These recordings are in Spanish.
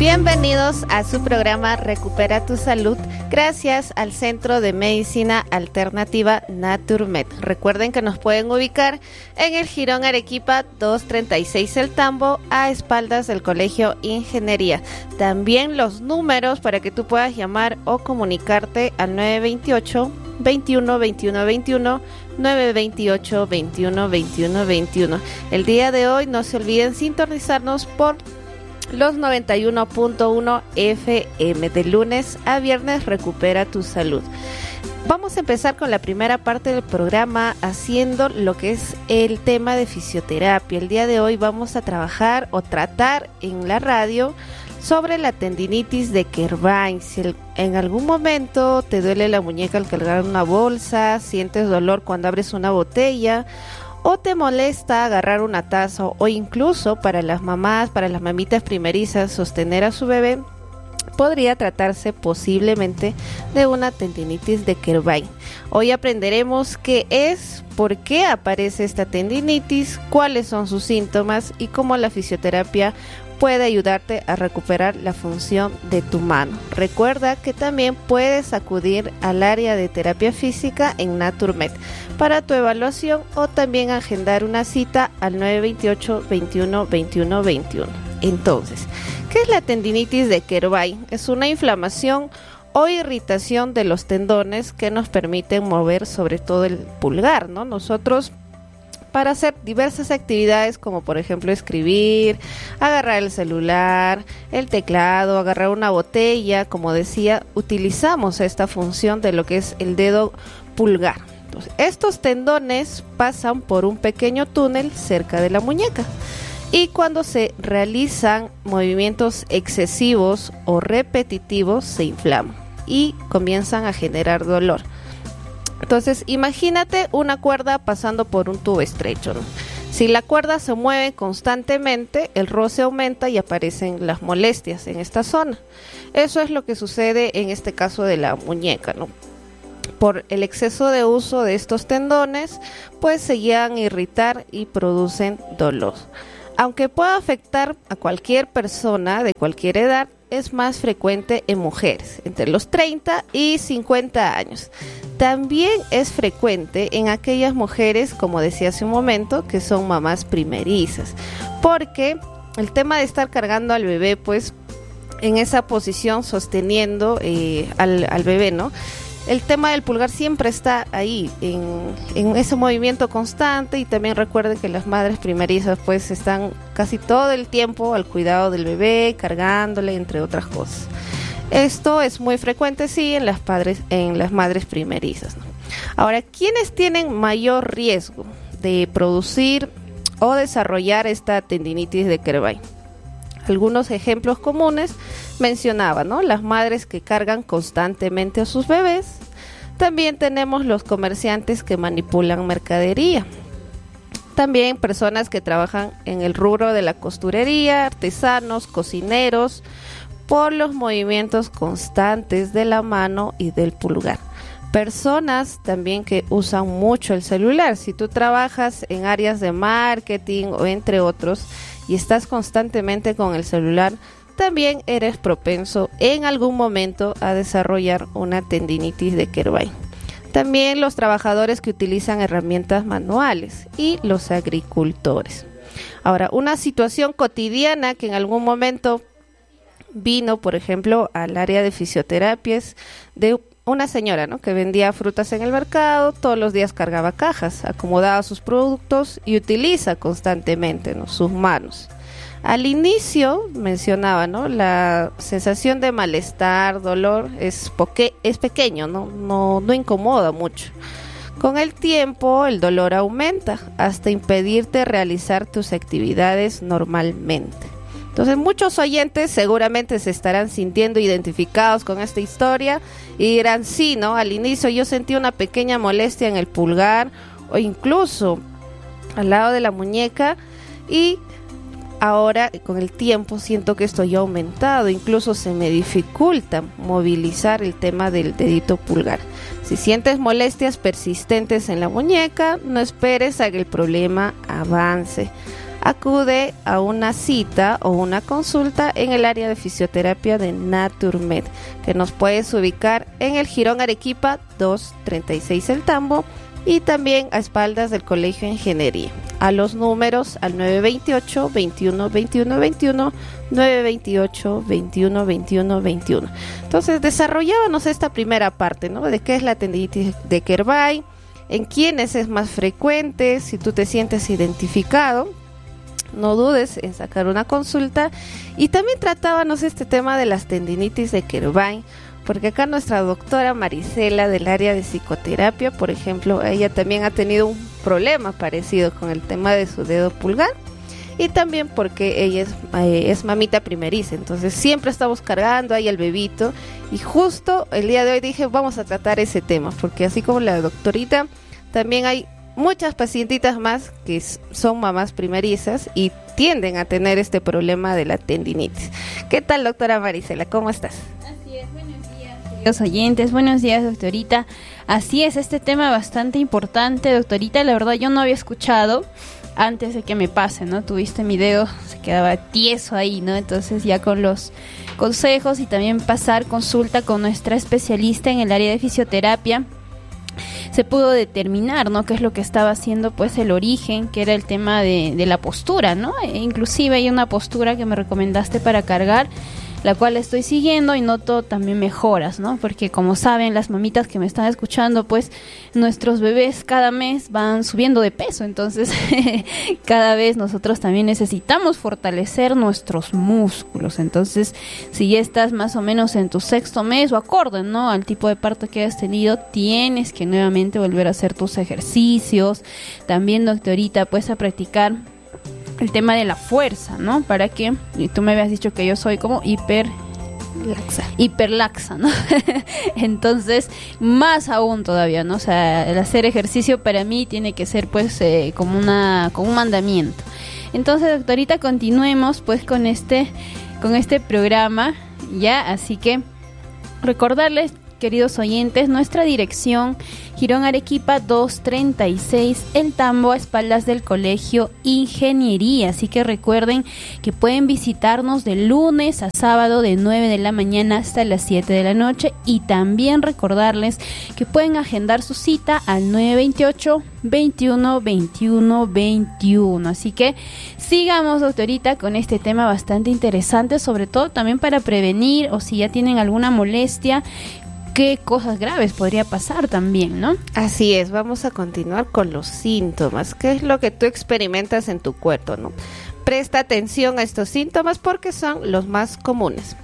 Bienvenidos a su programa Recupera tu Salud, gracias al Centro de Medicina Alternativa Naturmed. Recuerden que nos pueden ubicar en el Jirón Arequipa 236 El Tambo, a espaldas del Colegio Ingeniería. También los números para que tú puedas llamar o comunicarte al 928 21 21 21, 928 21 21 21. El día de hoy no se olviden sintonizarnos por los 91.1 FM. De lunes a viernes, recupera tu salud. Vamos a empezar con la primera parte del programa haciendo lo que es el tema de fisioterapia. El día de hoy vamos a trabajar o tratar en la radio sobre la tendinitis de Kervain. Si en algún momento te duele la muñeca al cargar una bolsa, sientes dolor cuando abres una botella, o te molesta agarrar una taza, o incluso para las mamás, para las mamitas primerizas, sostener a su bebé, podría tratarse posiblemente de una tendinitis de Kervain. Hoy aprenderemos qué es, por qué aparece esta tendinitis, cuáles son sus síntomas y cómo la fisioterapia puede ayudarte a recuperar la función de tu mano. Recuerda que también puedes acudir al área de terapia física en Naturmed para tu evaluación o también agendar una cita al 928 21 21 21. Entonces, ¿qué es la tendinitis de Kervain? Es una inflamación o irritación de los tendones que nos permiten mover sobre todo el pulgar, ¿no? Nosotros, para hacer diversas actividades como por ejemplo escribir, agarrar el celular, el teclado, agarrar una botella, como decía, utilizamos esta función de lo que es el dedo pulgar. Entonces, estos tendones pasan por un pequeño túnel cerca de la muñeca y cuando se realizan movimientos excesivos o repetitivos se inflaman y comienzan a generar dolor. Entonces, imagínate una cuerda pasando por un tubo estrecho, ¿no? Si la cuerda se mueve constantemente, el roce aumenta y aparecen las molestias en esta zona. Eso es lo que sucede en este caso de la muñeca, ¿no? Por el exceso de uso de estos tendones, pues se llegan a irritar y producen dolor. Aunque pueda afectar a cualquier persona de cualquier edad, es más frecuente en mujeres entre los 30 y 50 años. También es frecuente en aquellas mujeres, como decía hace un momento, que son mamás primerizas, porque el tema de estar cargando al bebé, pues en esa posición sosteniendo al bebé, ¿no? El tema del pulgar siempre está ahí, en ese movimiento constante, y también recuerden que las madres primerizas pues están casi todo el tiempo al cuidado del bebé, cargándole, entre otras cosas. Esto es muy frecuente, sí, en las madres primerizas, ¿no? Ahora, ¿quiénes tienen mayor riesgo de producir o desarrollar esta tendinitis de Kervain? Algunos ejemplos comunes mencionaba, ¿no? Las madres que cargan constantemente a sus bebés. También tenemos los comerciantes que manipulan mercadería. También personas que trabajan en el rubro de la costurería, artesanos, cocineros, por los movimientos constantes de la mano y del pulgar. Personas también que usan mucho el celular. Si tú trabajas en áreas de marketing o entre otros y estás constantemente con el celular, también eres propenso en algún momento a desarrollar una tendinitis de Kervain. También los trabajadores que utilizan herramientas manuales y los agricultores. Ahora, una situación cotidiana que en algún momento vino, por ejemplo, al área de fisioterapias de una señora, ¿no?, que vendía frutas en el mercado, todos los días cargaba cajas, acomodaba sus productos y utiliza constantemente, ¿no?, sus manos. Al inicio mencionaba, ¿no?, la sensación de malestar, dolor es pequeño, no incomoda mucho. Con el tiempo el dolor aumenta hasta impedirte realizar tus actividades normalmente. Entonces muchos oyentes seguramente se estarán sintiendo identificados con esta historia y dirán, sí, ¿no? Al inicio yo sentí una pequeña molestia en el pulgar o incluso al lado de la muñeca y ahora con el tiempo siento que esto ya ha aumentado, incluso se me dificulta movilizar el tema del dedito pulgar. Si sientes molestias persistentes en la muñeca, no esperes a que el problema avance. acude a una cita o una consulta en el área de fisioterapia de Naturmed, que nos puedes ubicar en el Jirón Arequipa 236 El Tambo y también a espaldas del Colegio de Ingeniería. A los números al 928 21 21 21, 928 21 21 21. Entonces desarrollábamos esta primera parte, ¿no? De qué es la tendinitis de Kervay, en quiénes es más frecuente. Si tú te sientes identificado, no dudes en sacar una consulta. Y también tratábamos este tema de las tendinitis de Kervay, porque acá nuestra doctora Marisela del área de psicoterapia, por ejemplo, ella también ha tenido un problema parecido con el tema de su dedo pulgar, y también porque ella es mamita primeriza, entonces siempre estamos cargando ahí al bebito, y justo el día de hoy dije vamos a tratar ese tema, porque así como la doctorita, también hay muchas pacientitas más que son mamás primerizas y tienden a tener este problema de la tendinitis. ¿Qué tal, doctora Marisela? ¿Cómo estás? Así es, buenos días, queridos oyentes, buenos días, doctorita. Así es, este tema bastante importante, doctorita, la verdad yo no había escuchado antes de que me pase, ¿no? Tuviste mi dedo, se quedaba tieso ahí, ¿no? Entonces ya con los consejos y también pasar consulta con nuestra especialista en el área de fisioterapia, se pudo determinar, ¿no?, qué es lo que estaba haciendo, pues, el origen, que era el tema de la postura, ¿no? Inclusive hay una postura que me recomendaste para cargar, la cual estoy siguiendo y noto también mejoras, ¿no? Porque como saben las mamitas que me están escuchando, pues nuestros bebés cada mes van subiendo de peso, entonces cada vez nosotros también necesitamos fortalecer nuestros músculos. Entonces, si ya estás más o menos en tu 6º mes o acorde, ¿no?, al tipo de parto que has tenido, tienes que nuevamente volver a hacer tus ejercicios. También, doctorita, pues a practicar el tema de la fuerza, ¿no? Para que, y tú me habías dicho que yo soy como hiperlaxa, ¿no? Entonces, más aún todavía, ¿no? O sea, el hacer ejercicio para mí tiene que ser, pues, como un mandamiento. Entonces, doctorita, continuemos, pues, con este programa, ¿ya? Así que, recordarles, queridos oyentes, nuestra dirección, Jirón Arequipa 236, El Tambo, a espaldas del Colegio Ingeniería. Así que recuerden que pueden visitarnos de lunes a sábado de 9 de la mañana hasta las 7 de la noche, y también recordarles que pueden agendar su cita al 928 21 21 21. Así que sigamos, doctorita, con este tema bastante interesante, sobre todo también para prevenir, o si ya tienen alguna molestia, qué cosas graves podría pasar también, ¿no? Así es, vamos a continuar con los síntomas. ¿Qué es lo que tú experimentas en tu cuerpo, no? Presta atención a estos síntomas porque son los más comunes.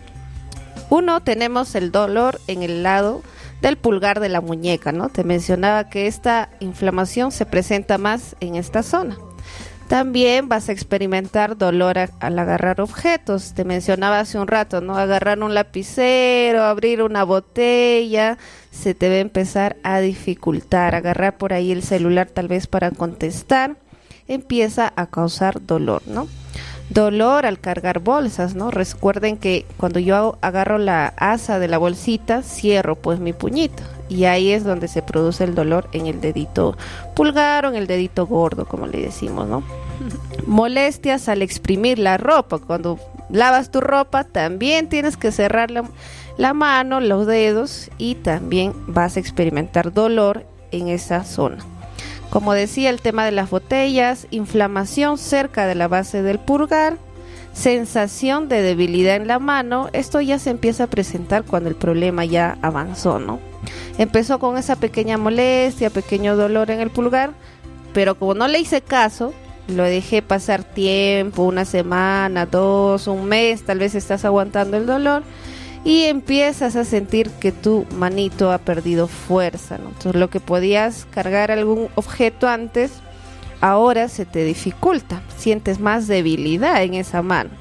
1, tenemos el dolor en el lado del pulgar de la muñeca, ¿no? Te mencionaba que esta inflamación se presenta más en esta zona. También vas a experimentar dolor al agarrar objetos. Te mencionaba hace un rato, ¿no? Agarrar un lapicero, abrir una botella, se te va a empezar a dificultar. Agarrar por ahí el celular tal vez para contestar, empieza a causar dolor, ¿no? Dolor al cargar bolsas, ¿no? Recuerden que cuando yo agarro la asa de la bolsita, cierro pues mi puñito, y ahí es donde se produce el dolor en el dedito pulgar o en el dedito gordo, como le decimos, ¿no? Molestias al exprimir la ropa. Cuando lavas tu ropa, también tienes que cerrar la mano, los dedos, y también vas a experimentar dolor en esa zona. Como decía, el tema de las botellas, inflamación cerca de la base del pulgar, sensación de debilidad en la mano. Esto ya se empieza a presentar cuando el problema ya avanzó, ¿no? Empezó con esa pequeña molestia, pequeño dolor en el pulgar, pero como no le hice caso, lo dejé pasar tiempo, 1 semana, 2, un mes, tal vez estás aguantando el dolor, y empiezas a sentir que tu manito ha perdido fuerza, ¿no? Entonces, lo que podías cargar algún objeto antes, ahora se te dificulta, sientes más debilidad en esa mano.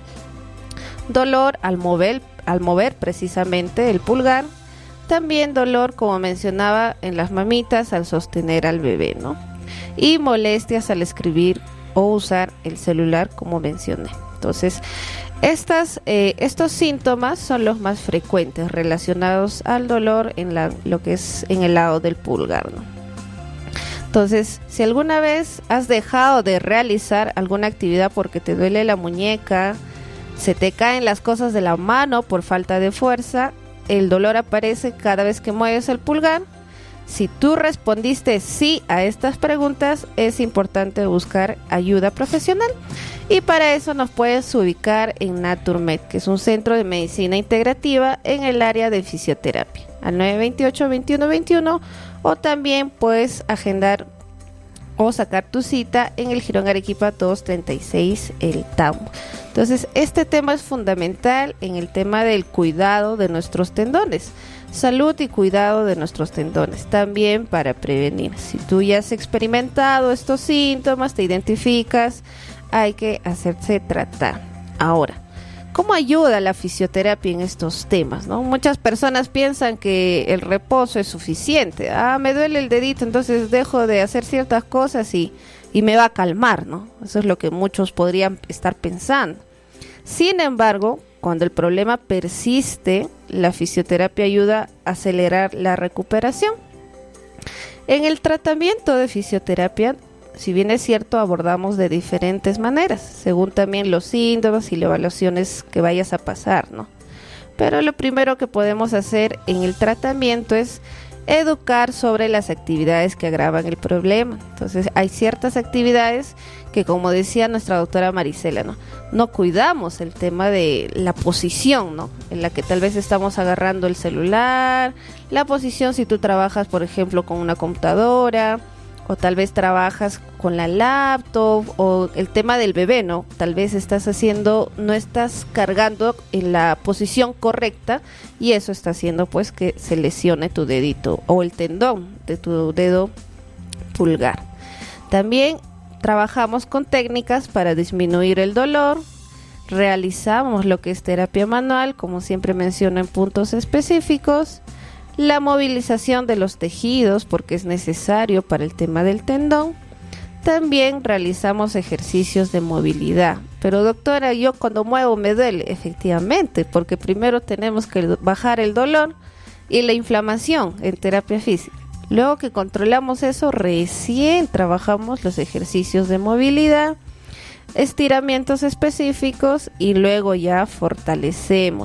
Dolor al mover precisamente el pulgar. También dolor, como mencionaba, en las mamitas al sostener al bebé, ¿no? Y molestias al escribir o usar el celular, como mencioné. Entonces, estos síntomas son los más frecuentes relacionados al dolor en lo que es en el lado del pulgar, ¿no? Entonces, si alguna vez has dejado de realizar alguna actividad porque te duele la muñeca, se te caen las cosas de la mano por falta de fuerza, el dolor aparece cada vez que mueves el pulgar. Si tú respondiste sí a estas preguntas, es importante buscar ayuda profesional. Y para eso nos puedes ubicar en Naturmed, que es un centro de medicina integrativa en el área de fisioterapia, al 928-2121, o también puedes agendar o sacar tu cita en el Jirón Arequipa 236, el Tambo. Entonces, este tema es fundamental en el tema del cuidado de nuestros tendones. Salud y cuidado de nuestros tendones, también para prevenir. Si tú ya has experimentado estos síntomas, te identificas, hay que hacerse tratar. Ahora, ¿cómo ayuda la fisioterapia en estos temas, no? Muchas personas piensan que el reposo es suficiente. Me duele el dedito, entonces dejo de hacer ciertas cosas y me va a calmar, ¿no? Eso es lo que muchos podrían estar pensando. Sin embargo, cuando el problema persiste, la fisioterapia ayuda a acelerar la recuperación. En el tratamiento de fisioterapia, si bien es cierto, abordamos de diferentes maneras, según también los síntomas y las evaluaciones que vayas a pasar, ¿no? Pero lo primero que podemos hacer en el tratamiento es educar sobre las actividades que agravan el problema. Entonces, hay ciertas actividades que, como decía nuestra doctora Marisela, no cuidamos el tema de la posición, ¿no? En la que tal vez estamos agarrando el celular, la posición si tú trabajas, por ejemplo, con una computadora, o tal vez trabajas con la laptop, o el tema del bebé, ¿no? Tal vez no estás cargando en la posición correcta, y eso está haciendo pues que se lesione tu dedito o el tendón de tu dedo pulgar. También trabajamos con técnicas para disminuir el dolor, realizamos lo que es terapia manual, como siempre menciono en puntos específicos, la movilización de los tejidos porque es necesario para el tema del tendón. También realizamos ejercicios de movilidad. Pero doctora, yo cuando muevo me duele. Efectivamente, porque primero tenemos que bajar el dolor y la inflamación en terapia física. Luego que controlamos eso, recién trabajamos los ejercicios de movilidad, estiramientos específicos, y luego ya fortalecemos